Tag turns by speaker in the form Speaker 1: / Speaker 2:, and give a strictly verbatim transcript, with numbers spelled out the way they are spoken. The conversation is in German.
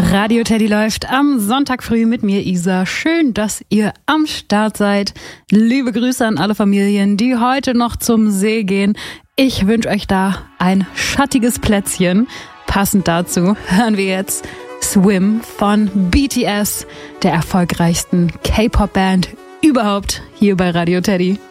Speaker 1: Radio Teddy läuft am Sonntag früh mit mir, Isa. Schön, dass ihr am Start seid. Liebe Grüße an alle Familien, die heute noch zum See gehen. Ich wünsche euch da ein schattiges Plätzchen. Passend dazu hören wir jetzt Swim von B T S, der erfolgreichsten K-Pop-Band überhaupt, hier bei Radio Teddy.